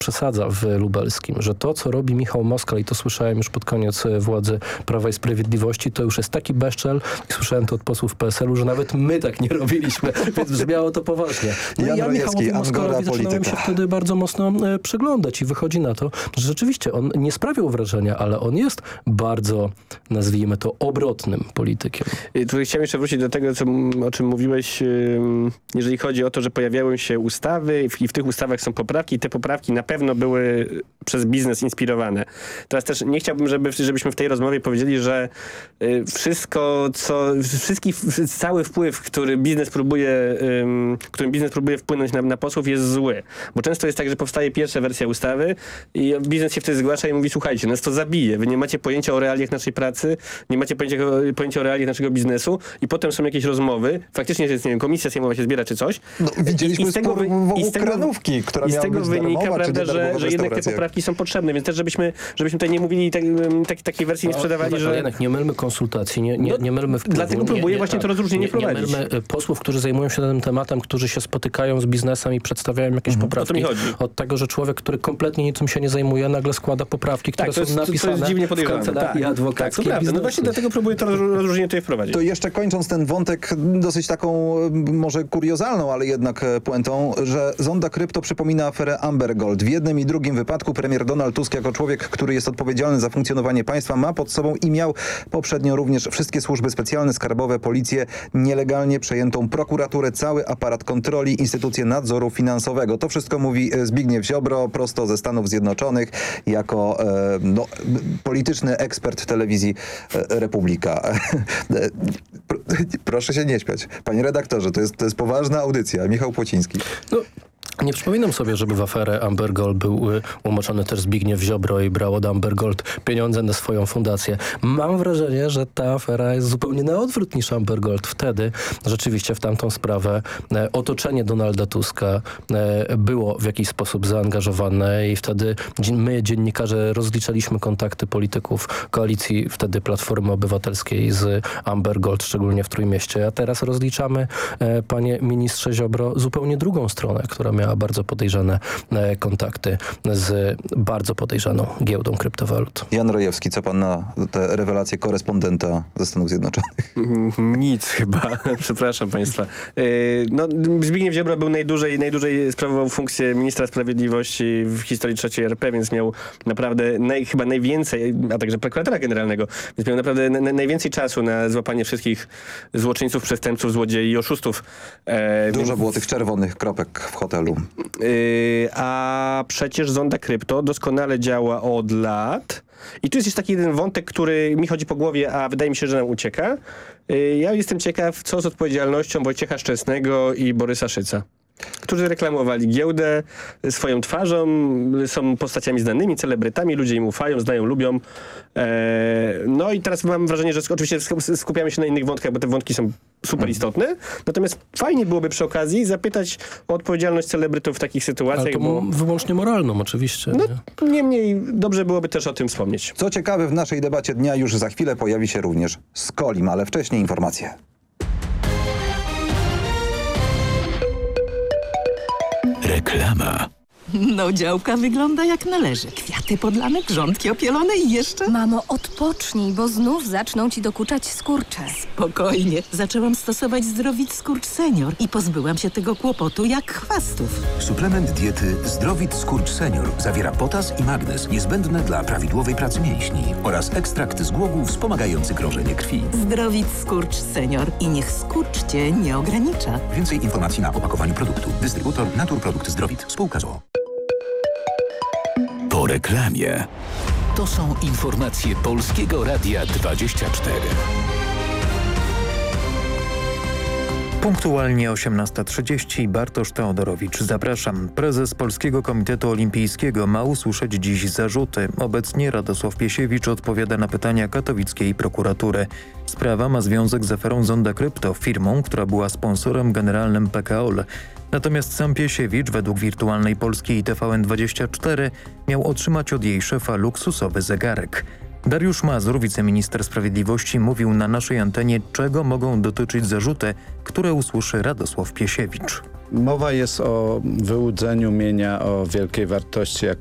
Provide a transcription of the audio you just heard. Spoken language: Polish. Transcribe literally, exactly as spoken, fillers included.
przesadza w lubelskim, że to, co robi Michał Moskal, i to słyszałem już pod koniec władzy Prawa i Sprawiedliwości, to już jest taki bezczel, i słyszałem to od posłów P S L u, że nawet my tak nie robiliśmy, więc brzmiało to poważnie. No Jan i ja Rojewski, Michałowi Moskalowi zaczynałem się wtedy bardzo mocno e, przyglądać i wychodzi na to, że rzeczywiście on nie sprawiał wrażenia, ale on jest bardzo, nazwijmy to, obrotnym politykiem. I tu chciałem jeszcze wrócić do tego, co, o czym mówiłeś, jeżeli chodzi o to, że pojawiały się ustawy i w tych ustawach są poprawki. Te poprawki na pewno były przez biznes inspirowane. Teraz też nie chciałbym, żeby, żebyśmy w tej rozmowie powiedzieli, że wszystko, co, wszystki, cały wpływ, który biznes próbuje, którym biznes próbuje wpłynąć na, na posłów, jest zły. Bo często jest tak, że powstaje pierwsza wersja ustawy i biznes się wtedy zgłasza i mówi: słuchajcie, nas to zabije. Wy nie macie pojęcia o realiach naszej pracy, nie macie pojęcia, pojęcia o realiach naszego biznesu i potem są jakieś rozmowy. Faktycznie jest, nie wiem, komisja sejmowa się zbiera czy coś. No, widzieliśmy I, i z tego, wokół i z tego, Kranówki, która i z miała tego być wynika, darmowa, prawda, że, że jednak te poprawki są potrzebne, więc też żebyśmy, żebyśmy tutaj nie mówili tak, tak, takiej wersji nie sprzedawali, no, że... Jednak nie mylmy konsultacji, nie, nie, nie mylmy wpływu. Dlatego próbuję właśnie tak, to rozróżnienie nie, prowadzić. Nie mylmy posłów, którzy zajmują się tym tematem, którzy się spotykają z biznesem i przedstawiają jakieś Mhm. poprawki. O to mi chodzi. Od tego, że człowiek, który kompletnie niczym się nie zajmuje, nagle składa poprawki, które tak, to są jest, napisane to jest dziwnie w podejrzane. kancelarii Tak, adwokackiej. tak, to prawda. No właśnie dlatego próbuję to rozróżnienie tutaj wprowadzić. To jeszcze kończąc ten wątek dosyć taką może kuriozalną, ale jednak puentą, że zonda krypto przypomina aferę Amber Gold. W jednym i drugim wypadku premier Donald Tusk jako człowiek, który jest odpowiedzialny za funkcjonowanie państwa, ma pod sobą i miał poprzednio również wszystkie służby specjalne, skarbowe, policję, nielegalnie przejętą prokuraturę, cały aparat kontroli, instytucje nadzoru finansowego. To wszystko mówi Zbigniew Ziobro prosto ze Stanów Zjednoczonych jako e, no, polityczny ekspert telewizji e, Republika. Proszę się nie śmiać. Panie redaktorze, to jest, to jest poważna audycja. Michał Płociński. No. Nie przypominam sobie, żeby w aferę Amber Gold był y, umoczony też Zbigniew Ziobro i brał od Amber Gold pieniądze na swoją fundację. Mam wrażenie, że ta afera jest zupełnie na odwrót niż Amber Gold. Wtedy rzeczywiście w tamtą sprawę e, otoczenie Donalda Tuska e, było w jakiś sposób zaangażowane i wtedy my, dziennikarze, rozliczaliśmy kontakty polityków koalicji wtedy Platformy Obywatelskiej z Amber Gold, szczególnie w Trójmieście. A teraz rozliczamy, e, panie ministrze Ziobro, zupełnie drugą stronę, która miała bardzo podejrzane e, kontakty z bardzo podejrzaną giełdą kryptowalut. Jan Rojewski, co pan na te rewelacje korespondenta ze Stanów Zjednoczonych? Nic chyba, przepraszam państwa. Yy, no, Zbigniew Ziobro był najdłużej, najdłużej sprawował funkcję ministra sprawiedliwości w historii trzeciej R P, więc miał naprawdę naj, chyba najwięcej, a także prokuratora generalnego, więc miał naprawdę na, najwięcej czasu na złapanie wszystkich złoczyńców, przestępców, złodziei i oszustów. E, Dużo więc... było tych czerwonych kropek w hotelu. Yy, a przecież zonda krypto doskonale działa od lat. I tu jest jeszcze taki jeden wątek, który mi chodzi po głowie, a wydaje mi się, że nam ucieka. Yy, ja jestem ciekaw, co z odpowiedzialnością Wojciecha Szczęsnego i Borysa Szyca, którzy reklamowali giełdę swoją twarzą, są postaciami znanymi, celebrytami, ludzie im ufają, znają, lubią. Eee, no i teraz mam wrażenie, że oczywiście skupiamy się na innych wątkach, bo te wątki są super istotne. Natomiast fajnie byłoby przy okazji zapytać o odpowiedzialność celebrytów w takich sytuacjach. Ale to bo... wyłącznie moralną oczywiście. No, nie? niemniej dobrze byłoby też o tym wspomnieć. Co ciekawe, w naszej debacie dnia już za chwilę pojawi się również Skolim, ale wcześniej informacje. Reklama. No, działka wygląda jak należy. Kwiaty podlane, grządki opielone i jeszcze... Mamo, odpocznij, bo znów zaczną ci dokuczać skurcze. Spokojnie. Zaczęłam stosować Zdrowit Skurcz Senior i pozbyłam się tego kłopotu jak chwastów. Suplement diety Zdrowit Skurcz Senior zawiera potas i magnez niezbędne dla prawidłowej pracy mięśni oraz ekstrakt z głogów wspomagający krążenie krwi. Zdrowit Skurcz Senior i niech skurcz cię nie ogranicza. Więcej informacji na opakowaniu produktu. Dystrybutor Naturprodukt Zdrowit. Spółka z o o. Po reklamie. To są informacje Polskiego Radia dwadzieścia cztery. Punktualnie osiemnasta trzydzieści. Bartosz Teodorowicz. Zapraszam. Prezes Polskiego Komitetu Olimpijskiego ma usłyszeć dziś zarzuty. Obecnie Radosław Piesiewicz odpowiada na pytania katowickiej prokuratury. Sprawa ma związek z aferą Zonda Krypto, firmą, która była sponsorem generalnym P K O L. Natomiast sam Piesiewicz, według Wirtualnej Polski i T V N dwadzieścia cztery, miał otrzymać od jej szefa luksusowy zegarek. Dariusz Mazur, wiceminister sprawiedliwości, mówił na naszej antenie, czego mogą dotyczyć zarzuty, które usłyszy Radosław Piesiewicz. Mowa jest o wyłudzeniu mienia o wielkiej wartości, jak